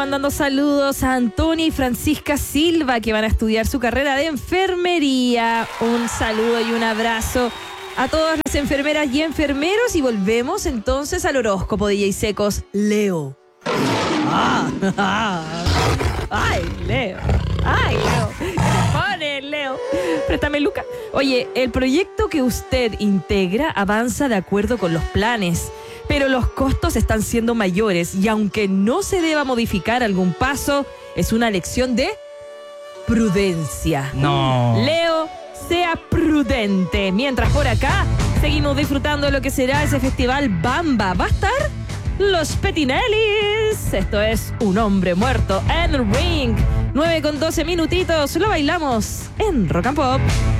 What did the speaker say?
mandando saludos a Antonia y Francisca Silva, que van a estudiar su carrera de enfermería. Un saludo y un abrazo a todas las enfermeras y enfermeros. Y volvemos entonces al horóscopo de DJ Secos. Leo. Ay, Leo. Ay, Leo. ¿Qué te pone, Leo? Préstame, Luca. Oye, el proyecto que usted integra avanza de acuerdo con los planes, pero los costos están siendo mayores y aunque no se deba modificar algún paso, es una lección de prudencia. No. Leo, sea prudente. Mientras por acá seguimos disfrutando de lo que será ese festival Bamba. Va a estar Los Petinellis. Esto es Un Hombre Muerto en el Ring. 9:12 minutitos. Lo bailamos en Rock and Pop.